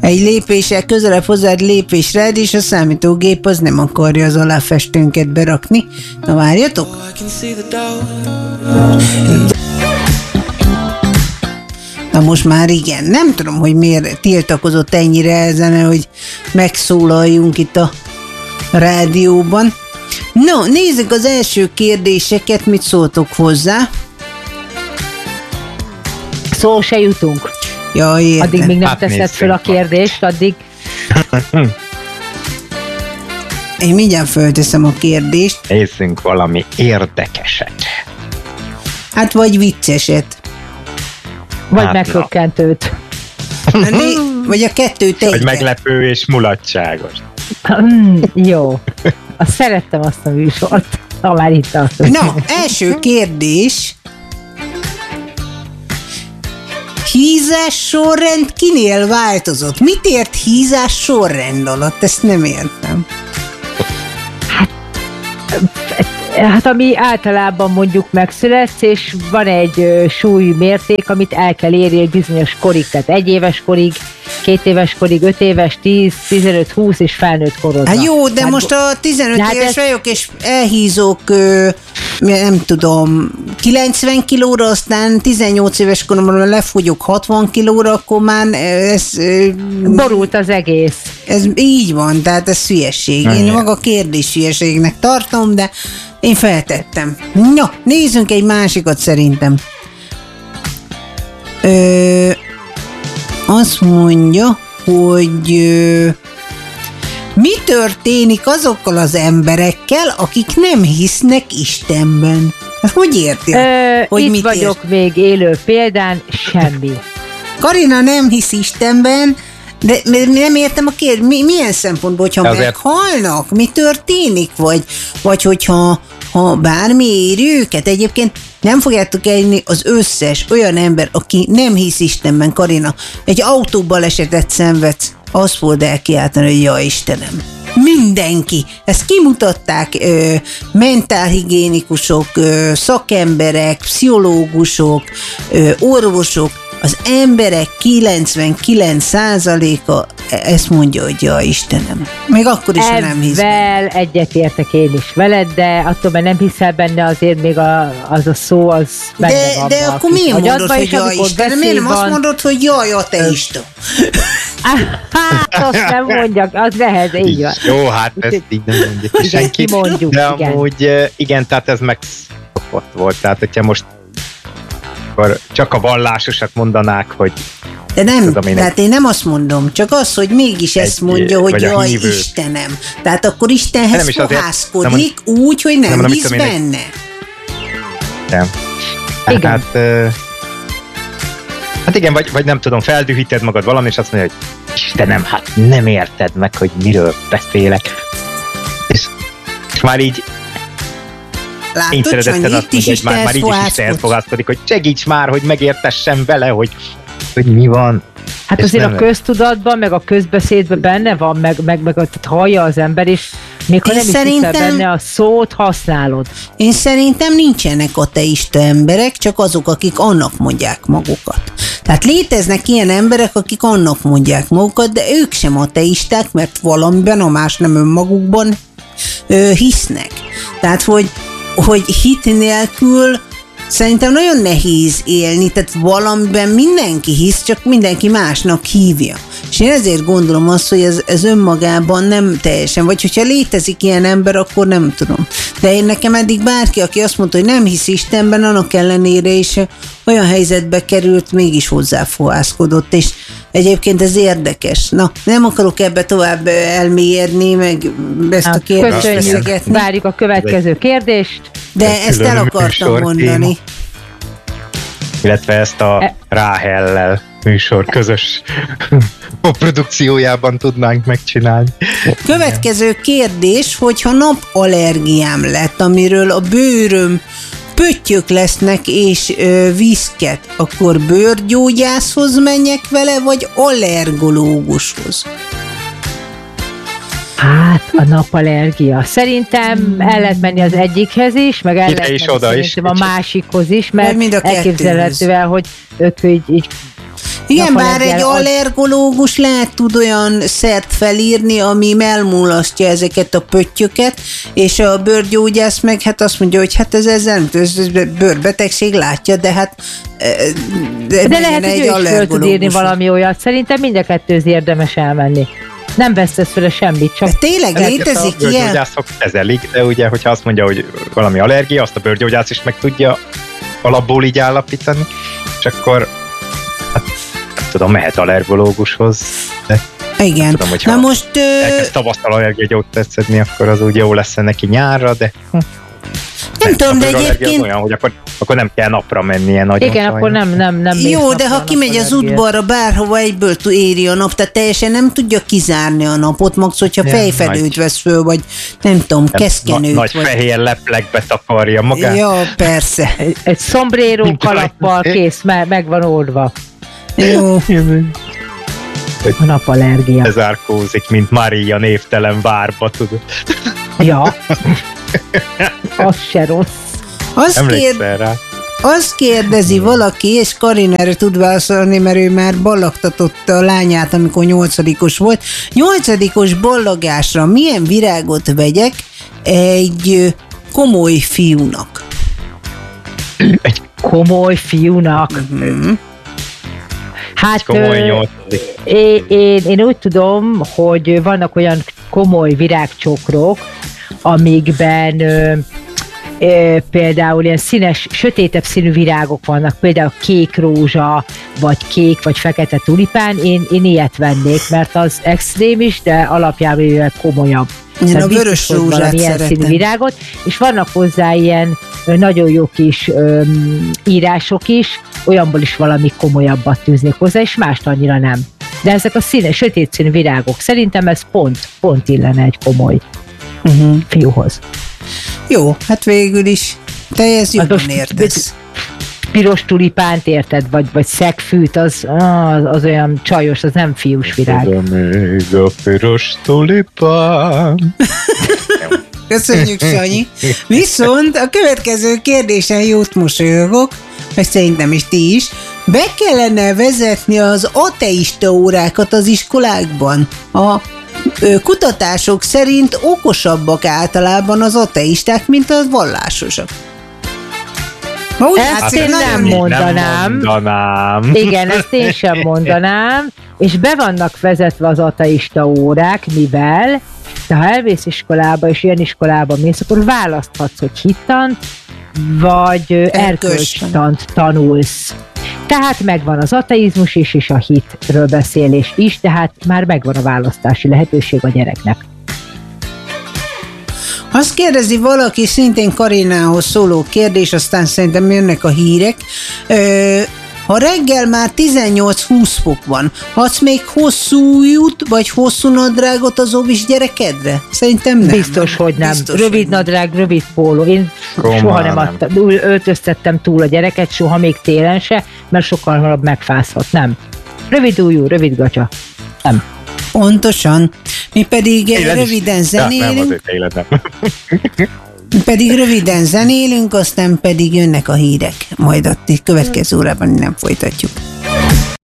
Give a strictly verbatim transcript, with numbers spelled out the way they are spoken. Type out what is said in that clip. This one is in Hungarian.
Egy lépéssel közelebb hozzád lépésre, és a számítógép az nem akarja az aláfestőnket berakni. Na várjatok! Na most már igen, nem tudom, hogy miért tiltakozott ennyire ezen, hogy megszólaljunk itt a rádióban. No, nézzük az első kérdéseket, mit szóltok hozzá. Szó se jutunk. Ja, értem. Addig még nem Hát teszed fel a kérdést, addig... Én mindjárt fölteszem a kérdést. Nézzünk valami érdekeset. Hát vagy vicceset. Vagy Hát meghökkentőt. Né- vagy a kettőt egyben. Vagy meglepő és mulatságos. Mm, jó. Azt szerettem azt a műsort, ha már itt tartunk. Na, első kérdés. Hízás sorrend kinél változott? Mit ért hízás sorrend alatt? Ezt nem értem. Hát ami általában mondjuk megszületsz, és van egy ö, súlymérték, amit el kell érni egy bizonyos korig, tehát egy éves korig, két éves korig, öt éves, tíz, tizenöt, húsz és felnőtt korodra. Hát jó, de hát, most a tizenöt hát éves ez... vagyok, és elhízok, ö, nem tudom, kilencven kilóra, aztán tizennyolc éves koromban lefogyok hatvan kilóra, akkor már ez... Ö, borult az egész. Ez így van, tehát ez hülyeség. Én maga kérdés hülyeségnek tartom, de én feltettem. Na, nézzünk egy másikat szerintem. Ö, azt mondja, hogy ö, mi történik azokkal az emberekkel, akik nem hisznek Istenben? Hát hogy érti? Ö, hogy itt mit vagyok ért? még élő példán, semmi. Karina nem hisz Istenben, de nem értem a kérdést, mi, milyen szempontból, hogyha Azért... meghalnak, mi történik, vagy, vagy hogyha ha bármi éri őket. Egyébként nem fogjátok elhinni, az összes olyan ember, aki nem hisz Istenben, Karina, egy autóbalesetet szenvedsz, azt fogod elkiáltani, hogy ja Istenem. Mindenki. Ezt kimutatták ö, mentálhigiénikusok, ö, szakemberek, pszichológusok, ö, orvosok. Az emberek kilencvenkilenc százaléka ezt mondja, hogy ja Istenem. Még akkor is, ha nem hisz benne. Ezzel egyetértek én is veled, de attól, mert nem hiszel benne, azért még a, az a szó, az benne De, van. de akkor miért mondod, hogy ja amikor Istenem? Miért nem van... azt mondod, hogy jaj, ateista? Hát, azt nem mondjak, az lehet, így van. Jó, hát ezt így nem mondjuk Igen, senki. kimondjuk, de igen. amúgy igen, tehát ez megszokott volt. Tehát, hogyha most akkor csak a vallásosat mondanák, hogy De nem, tudom én, tehát én nem azt mondom, csak az, hogy mégis egy, ezt mondja, hogy jaj, hívő. Istenem. Tehát akkor Istenhez Nem is azért, fohászkodik úgy, hogy nem, nem, nem, hisz nem, nem, benne. Nem. Igen. Hát, uh, hát igen, vagy, vagy nem tudom, feldühíted magad valami, és azt mondja, hogy Istenem, hát nem érted meg, hogy miről beszélek. És, és már így Látod, Sanyi, itt is hogy már, már így is Istenhez fogászkodik, hogy segíts már, hogy megértessem vele, hogy, hogy mi van. Hát És azért nem a köztudatban, meg a közbeszédben benne van, meg, meg, meg tehát hallja az ember, és még ha Én nem is szerintem- hiszel benne, a szót használod. Én szerintem nincsenek ateista emberek, csak azok, akik annak mondják magukat. Tehát léteznek ilyen emberek, akik annak mondják magukat, de ők sem ateisták, mert valamiben, a más nem önmagukban ö, hisznek. Tehát, hogy, hogy hit nélkül szerintem nagyon nehéz élni, tehát valamiben mindenki hisz, csak mindenki másnak hívja. És én ezért gondolom azt, hogy ez, ez önmagában nem teljesen, vagy hogyha létezik ilyen ember, akkor nem tudom. De én nekem eddig bárki, aki azt mondta, hogy nem hisz Istenben, annak ellenére is olyan helyzetbe került, mégis hozzáfohászkodott, és egyébként ez érdekes. Na, nem akarok ebbe tovább elmélyedni, meg ezt a kérdést feszegetni. Várjuk a következő kérdést. De ezt el akartam mondani. Illetve ezt a Ráhellel műsor közös produkciójában tudnánk megcsinálni. Következő kérdés, hogyha napallergiám lett, amiről a bőröm pöttyök lesznek és ö, viszket, akkor bőrgyógyászhoz menjek vele, vagy allergológushoz? Hát, a napallergia. Szerintem el lehet menni az egyikhez is, meg el Ide lehet is, menni oda is. szerintem a másikhoz is, mert Vagy mind a elképzelhető kettőhöz. el, hogy ők így, így Igen, bár napalengel egy az- allergológus lehet tud olyan szert felírni, ami elmulasztja ezeket a pöttyöket, és a bőrgyógyász meg hát azt mondja, hogy hát ez ezzel ez, ez bőrbetegség látja, de hát De, de lehet, hogy ő is föl tud írni valami olyat. Szerintem mind a kettőz érdemes elmenni. Nem vesztesz vele semmit, csak... De tényleg Lehet, létezik a ilyen? bőrgyógyászok kezelik, de ugye, hogyha azt mondja, hogy valami allergia, azt a bőrgyógyász is meg tudja alapból így állapítani, és akkor hát, nem tudom, mehet allergológushoz, de Igen. tudom, hogyha Na most... Ö... elkezd tavasszal allergiagyógyszert szedni, akkor az úgy jó lesz neki nyárra, de Nem tudom, de a bőrallergia az egyébként... olyan, hogy akkor, akkor nem kell napra mennie nagyon. Igen, sajnos. akkor nem, nem, nem. mész Jó, de napra ha a kimegy az napalengért. útbalra, bárhova egyből tud éri a nap, tehát teljesen nem tudja kizárni a napot, max, hogyha Ja, fejfedőt nagy- vesz föl, vagy nem tudom, Nem, keszkenőt. na, nagy vagy... fehér leplegbe takarja magát. Ja, persze. Egy, egy sombrero Nincs kalappal rajta. kész, meg, meg van oldva. Jó. A napallergia. Bezárkózik, mint Maria névtelen várba, tudod. Ja. Az se rossz. Azt, kér, Emlékszel rá? azt kérdezi valaki, és Karin erre tud válaszolni, mert ő már ballagtatott a lányát, amikor nyolcadikos volt. Nyolcadikos ballagásra milyen virágot vegyek egy ö, komoly fiúnak? Komoly fiúnak. Mm-hmm. Hát Komoly ö, nyolcadik. én, én, én úgy tudom, hogy vannak olyan komoly virágcsokrok, amikben ö, ö, például ilyen színes, sötétebb színű virágok vannak, például kék rózsa, vagy kék, vagy fekete tulipán, én, én ilyet vennék, mert az extrém is, de alapjában komolyabb. Én Tehát a biztos, vörös hogy rózsát valamilyen színű szeretem. virágot, és vannak hozzá ilyen ö, nagyon jó kis öm, írások is, olyanból is valami komolyabbat tűznék hozzá, és mást annyira nem. De ezek a színe, sötét színű virágok, szerintem ez pont, pont illene egy komoly Uh-huh. fiúhoz. Jó, hát végül is te ez jobban most- értesz. Piros tulipánt érted, vagy, vagy szegfűt, az, az, az olyan csajos, az nem fiús virág. Még a piros tulipán. Köszönjük, Sanyi. Viszont a következő kérdésen jót mosolyogok, meg szerintem is ti is. Be kellene vezetni az ateista órákat az iskolákban. A ö, kutatások szerint okosabbak általában az ateisták, mint a vallásosak. Ma úgy Ezt látszik, én nem nagyon- mondanám. Nem mondanám. Igen, ezt én sem mondanám, és be vannak vezetve az ateista órák, mivel te ha elvész iskolába, és ilyen iskolába mész, akkor választhatsz, hogy hittant, vagy ö, erkölcstant tanulsz. Tehát megvan az ateizmus is, és a hitről beszélés is, tehát már megvan a választási lehetőség a gyereknek. Azt kérdezi valaki, szintén Karinához szóló kérdés, aztán szerintem jönnek a hírek. Ö, ha reggel már tizennyolc-húsz fok van, adsz még hosszú út, vagy hosszú nadrágot az óvis gyerekedre? Szerintem nem. Biztos, hogy nem. Biztos, rövid hogy nem. nadrág, rövid póló. Én Komolyan soha nem, nem. adtam, úgy öltöztettem túl a gyereket, soha még télen se, mert sokkal hamarabb megfázhat. Nem. Rövid ujjú, rövid gacsa. Nem. Pontosan. Mi pedig Télen is. röviden Ja, nem, zenélünk, azért télen nem. mi pedig röviden zenélünk, aztán pedig jönnek a hírek. Majd a következő órában nem folytatjuk.